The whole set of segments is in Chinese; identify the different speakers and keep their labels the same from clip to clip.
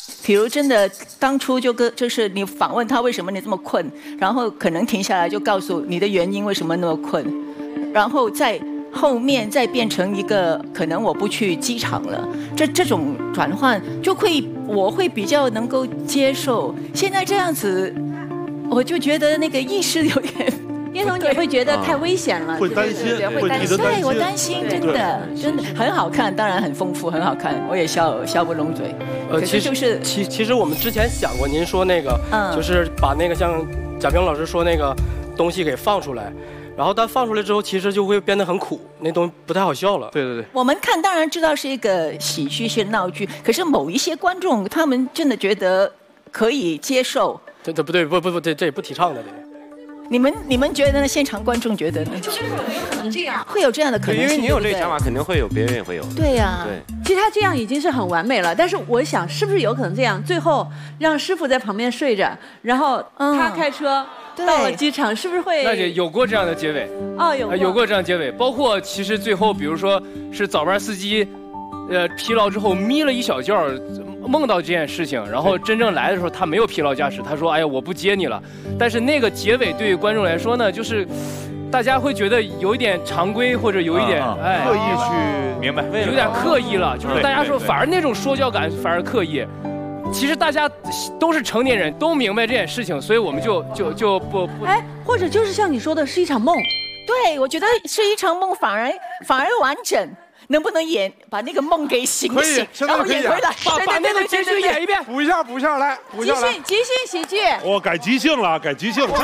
Speaker 1: 比如真的当初就是你访问他为什么你这么困，然后可能停下来就告诉你的原因为什么那么困，然后在后面再变成一个可能我不去机场了，这种转换我会比较能够接受。现在这样子，我就觉得那个意识有点。
Speaker 2: 叶童，你会觉得太危险了，
Speaker 3: 会担心，
Speaker 2: 会担心。
Speaker 1: 对，我担心，真的很好看，当然很丰富，很好看，我也笑不拢嘴。
Speaker 4: 其实我们之前想过，您说那个，就是把那个像贾平老师说那个东西给放出来，然后但放出来之后，其实就会变得很苦，那东西不太好笑了。对对对。
Speaker 1: 我们看当然知道是一个喜剧，是闹剧，可是某一些观众他们真的觉得可以接受。
Speaker 4: 对，这也不提倡的。
Speaker 1: 你们觉得呢？现场观众觉得呢？
Speaker 2: 就是这样，
Speaker 1: 会有这样的可能性。
Speaker 5: 因为你有这个想法，肯定会有，别人也会有。
Speaker 1: 对呀，
Speaker 5: 对。
Speaker 2: 其实他这样已经是很完美了，但是我想，是不是有可能这样？最后让师傅在旁边睡着，然后他开车到了机场，是不是会？
Speaker 6: 那也有过这样的结尾。
Speaker 2: 哦，
Speaker 6: 有过这样的结尾，包括其实最后，比如说是早班司机，疲劳之后眯了一小觉。梦到这件事情，然后真正来的时候，他没有疲劳驾驶，他说：“哎呀，我不接你了。”但是那个结尾对于观众来说呢，就是大家会觉得有一点常规，或者有一点
Speaker 3: 刻意去
Speaker 6: 明白，有点刻意了，就是大家说反而那种说教感反而刻意。其实大家都是成年人，都明白这件事情，所以我们就不
Speaker 2: 或者就是像你说的是一场梦。
Speaker 1: 对，我觉得是一场梦，反而完整。能不能把那个梦给醒醒，然后演回来，
Speaker 6: 把那个结局演一遍，
Speaker 3: 补一下来，
Speaker 2: 即兴喜剧。
Speaker 3: 我改即兴了，改即兴。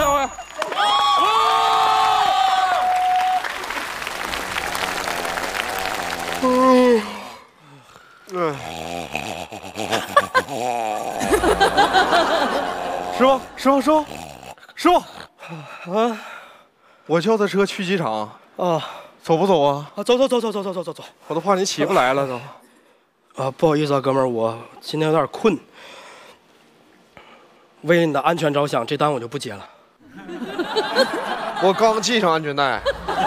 Speaker 3: 师傅，啊，我叫的车去机场啊。走不走啊？
Speaker 4: 走。
Speaker 3: 我都怕你起不来了都。
Speaker 4: 不好意思啊，哥们儿，我今天有点困。为你的安全着想，这单我就不接了。
Speaker 3: 我刚系上安全带。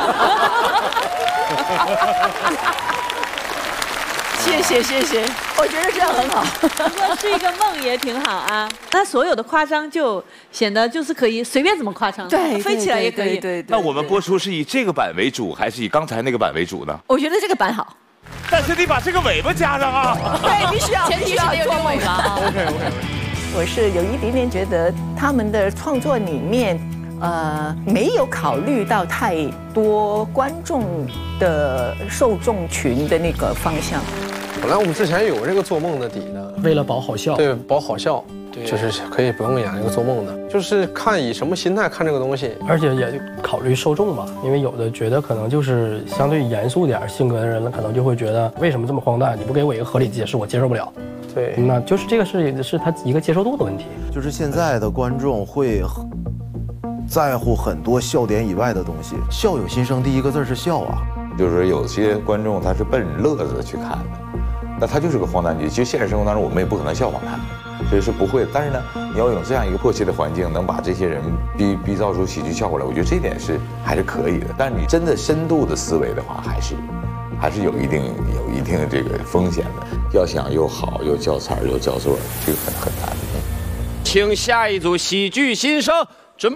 Speaker 1: 谢谢，我觉得这样很好。
Speaker 2: 如果是一个梦也挺好啊。那所有的夸张就显得就是可以随便怎么夸张，
Speaker 1: 对，
Speaker 2: 飞起来也可以。
Speaker 1: 对。
Speaker 7: 那我们播出是以这个版为主，还是以刚才那个版为主呢？
Speaker 1: 我觉得这个版好，
Speaker 7: 但是你把这个尾巴加上啊。
Speaker 1: 对，必须要前提是得有这个尾巴。
Speaker 3: OK。
Speaker 1: 我是有一点点觉得他们的创作里面，没有考虑到太多观众的受众群的那个方向。
Speaker 8: 本来我们之前有这个做梦的底的，
Speaker 4: 为了保好笑，
Speaker 8: 对，保好笑，就是可以不用演这个做梦的，就是看以什么心态看这个东西，
Speaker 4: 而且也考虑受众吧，因为有的觉得可能就是相对严肃点性格的人，可能就会觉得为什么这么荒诞？你不给我一个合理解释，我接受不了。
Speaker 8: 对，
Speaker 4: 那就是这个是他一个接受度的问题。
Speaker 9: 就是现在的观众会在乎很多笑点以外的东西，笑有心声，第一个字是笑啊。
Speaker 7: 就是说有些观众他是奔乐子去看的。那它就是个荒诞剧，其实现实生活当中我们也不可能效仿它，所以是不会。但是呢，你要有这样一个迫切的环境，能把这些人逼造出喜剧效果来，我觉得这点还是可以的。但是你真的深度的思维的话，还是有一定的这个风险的。要想又好又叫彩又叫座，这个很难的。
Speaker 5: 请下一组喜剧新生准备。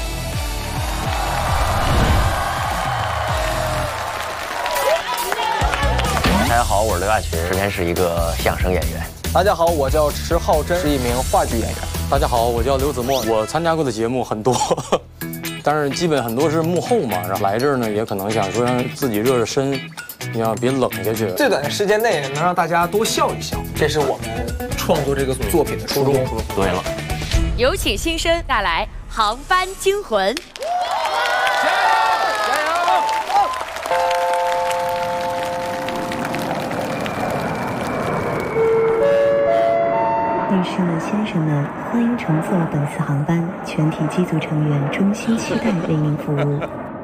Speaker 10: 大家好，我是刘亚群，之前是一个相声演员。
Speaker 8: 大家好，我叫池浩真，是一名话剧演员。大家好，我叫刘子墨，我参加过的节目很多，但是基本很多是幕后嘛。然后来这儿呢，也可能想说让自己热身，你要别冷下去。
Speaker 11: 最短的时间内能让大家多笑一笑，这是我们创作这个作品的初衷。
Speaker 10: 对了，
Speaker 12: 有请新生带来《航班惊魂》。
Speaker 13: 女士们、先生们，欢迎乘坐本次航班，全体机组成员衷心期待为您服务。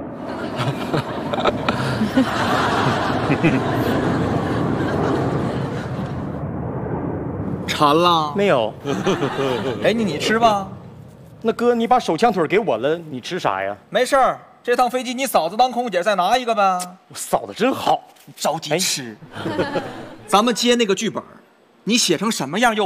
Speaker 11: 馋了？
Speaker 6: 没有。
Speaker 11: 哎，你吃吧。
Speaker 6: 那哥，你把手枪腿给我了，你吃啥呀？
Speaker 11: 没事儿，这趟飞机你嫂子当空姐，再拿一个呗。
Speaker 6: 我嫂子真好，
Speaker 11: 着急吃。咱们接那个剧本，你写成什么样又